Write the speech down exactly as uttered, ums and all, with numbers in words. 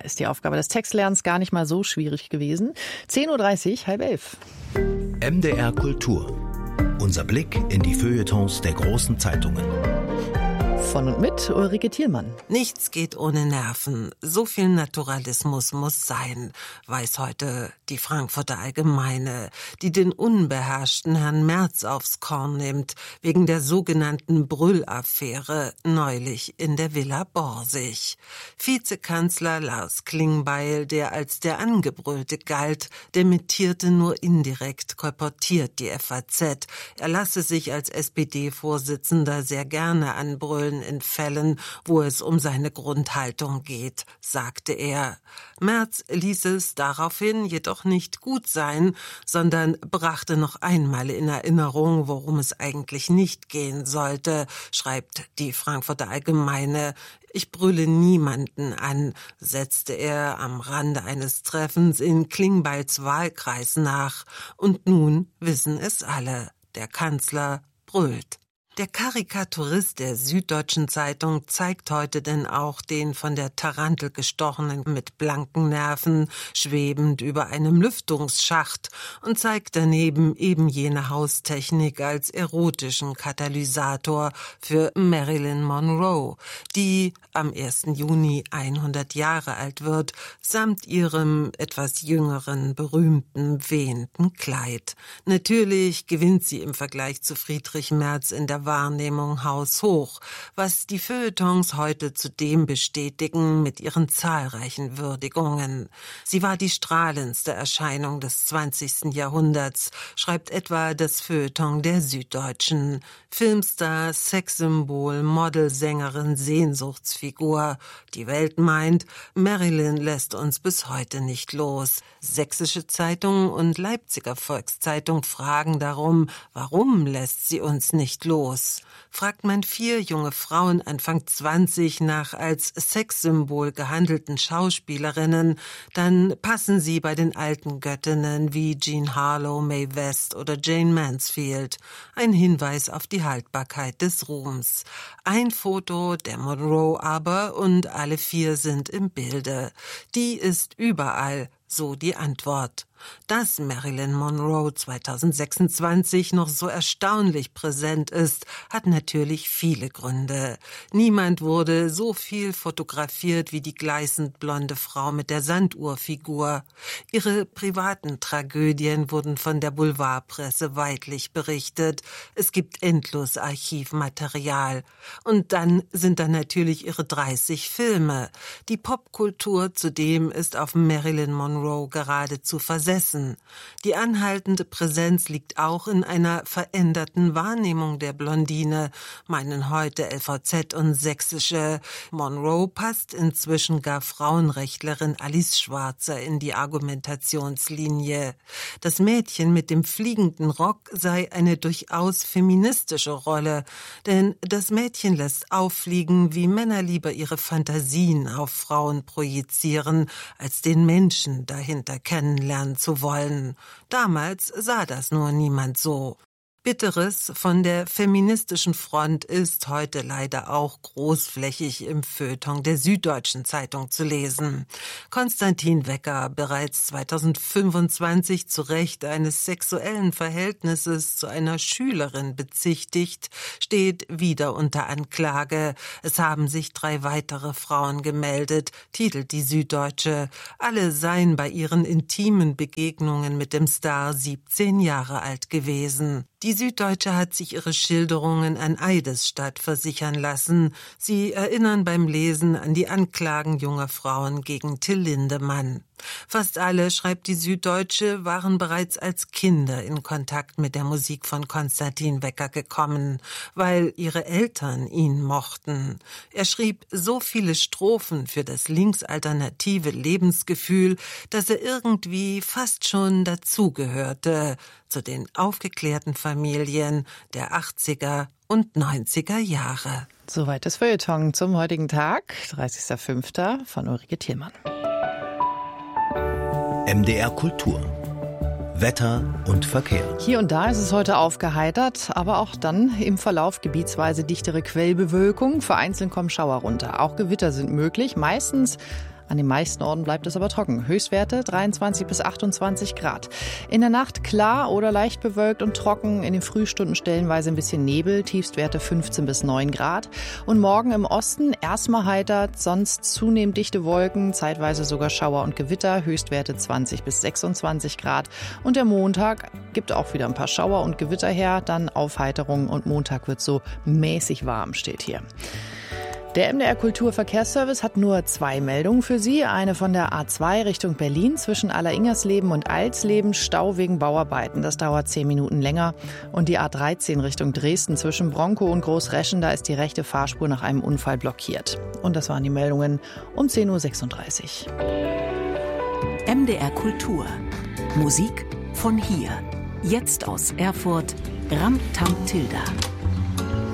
ist die Aufgabe des Textlernens gar nicht mal so schwierig gewesen. zehn Uhr dreißig, halb elf. M D R Kultur. Unser Blick in die Feuilletons der großen Zeitungen. Von und mit Ulrike Thielmann. Nichts geht ohne Nerven. So viel Naturalismus muss sein, weiß heute die Frankfurter Allgemeine, die den unbeherrschten Herrn Merz aufs Korn nimmt, wegen der sogenannten Brüll-Affäre neulich in der Villa Borsig. Vizekanzler Lars Klingbeil, der als der Angebrüllte galt, dementierte nur indirekt, kolportiert die F A Z. Er lasse sich als S P D-Vorsitzender sehr gerne anbrüllen in Fällen, wo es um seine Grundhaltung geht, sagte er. Merz ließ es daraufhin jedoch nicht gut sein, sondern brachte noch einmal in Erinnerung, worum es eigentlich nicht gehen sollte, schreibt die Frankfurter Allgemeine. Ich brülle niemanden an, setzte er am Rande eines Treffens in Klingbeils Wahlkreis nach. Und nun wissen es alle, der Kanzler brüllt. Der Karikaturist der Süddeutschen Zeitung zeigt heute denn auch den von der Tarantel gestochenen mit blanken Nerven schwebend über einem Lüftungsschacht und zeigt daneben eben jene Haustechnik als erotischen Katalysator für Marilyn Monroe, die am ersten Juni hundert Jahre alt wird, samt ihrem etwas jüngeren, berühmten, wehenden Kleid. Natürlich gewinnt sie im Vergleich zu Friedrich Merz in der Wahrnehmung haushoch, was die Feuilletons heute zudem bestätigen mit ihren zahlreichen Würdigungen. Sie war die strahlendste Erscheinung des zwanzigsten Jahrhunderts, schreibt etwa das Feuilleton der Süddeutschen. Filmstar, Sexsymbol, Modelsängerin, Sehnsuchtsfigur. Die Welt meint, Marilyn lässt uns bis heute nicht los. Sächsische Zeitung und Leipziger Volkszeitung fragen darum, warum lässt sie uns nicht los? Fragt man vier junge Frauen Anfang zwanzig nach als Sexsymbol gehandelten Schauspielerinnen, dann passen sie bei den alten Göttinnen wie Jean Harlow, Mae West oder Jane Mansfield. Ein Hinweis auf die Haltbarkeit des Ruhms. Ein Foto der Monroe aber und alle vier sind im Bilde. Die ist überall, so die Antwort. Dass Marilyn Monroe zweitausendsechsundzwanzig noch so erstaunlich präsent ist, hat natürlich viele Gründe. Niemand wurde so viel fotografiert wie die gleißend blonde Frau mit der Sanduhrfigur. Ihre privaten Tragödien wurden von der Boulevardpresse weidlich berichtet. Es gibt endlos Archivmaterial. Und dann sind da natürlich ihre dreißig Filme. Die Popkultur zudem ist auf Marilyn Monroe geradezu versetzt. Die anhaltende Präsenz liegt auch in einer veränderten Wahrnehmung der Blondine, meinen heute L V Z und Sächsische. Monroe passt inzwischen gar Frauenrechtlerin Alice Schwarzer in die Argumentationslinie. Das Mädchen mit dem fliegenden Rock sei eine durchaus feministische Rolle, denn das Mädchen lässt auffliegen, wie Männer lieber ihre Fantasien auf Frauen projizieren, als den Menschen dahinter kennenlernen zu wollen. Damals sah das nur niemand so. Bitteres von der feministischen Front ist heute leider auch großflächig im Feuilleton der Süddeutschen Zeitung zu lesen. Konstantin Wecker, bereits zweitausendfünfundzwanzig zu Recht eines sexuellen Verhältnisses zu einer Schülerin bezichtigt, steht wieder unter Anklage. Es haben sich drei weitere Frauen gemeldet, titelt die Süddeutsche. Alle seien bei ihren intimen Begegnungen mit dem Star siebzehn Jahre alt gewesen. Die Süddeutsche hat sich ihre Schilderungen an Eidesstadt versichern lassen. Sie erinnern beim Lesen an die Anklagen junger Frauen gegen Till Lindemann. Fast alle, schreibt die Süddeutsche, waren bereits als Kinder in Kontakt mit der Musik von Konstantin Wecker gekommen, weil ihre Eltern ihn mochten. Er schrieb so viele Strophen für das linksalternative Lebensgefühl, dass er irgendwie fast schon dazugehörte, zu den aufgeklärten Familien der achtziger und neunziger Jahre. Soweit das Feuilleton zum heutigen Tag, dreißigster fünfter von Ulrike Thielmann. M D R Kultur. Wetter und Verkehr. Hier und da ist es heute aufgeheitert, aber auch dann im Verlauf gebietsweise dichtere Quellbewölkung. Vereinzelt kommen Schauer runter. Auch Gewitter sind möglich, meistens An den meisten Orten bleibt es aber trocken. Höchstwerte dreiundzwanzig bis achtundzwanzig Grad. In der Nacht klar oder leicht bewölkt und trocken. In den Frühstunden stellenweise ein bisschen Nebel. Tiefstwerte fünfzehn bis neun Grad. Und morgen im Osten erstmal heiter, sonst zunehmend dichte Wolken, zeitweise sogar Schauer und Gewitter. Höchstwerte zwanzig bis sechsundzwanzig Grad. Und der Montag gibt auch wieder ein paar Schauer und Gewitter her. Dann Aufheiterung und Montag wird so mäßig warm, steht hier. Der M D R Kulturverkehrsservice hat nur zwei Meldungen für Sie. Eine von der A zwei Richtung Berlin zwischen Alleringersleben und Alsleben, Stau wegen Bauarbeiten. Das dauert zehn Minuten länger. Und die A dreizehn Richtung Dresden zwischen Bronkow und Großreschen, da ist die rechte Fahrspur nach einem Unfall blockiert. Und das waren die Meldungen um zehn Uhr sechsunddreißig. M D R Kultur. Musik von hier. Jetzt aus Erfurt. Ram Tam Tilda.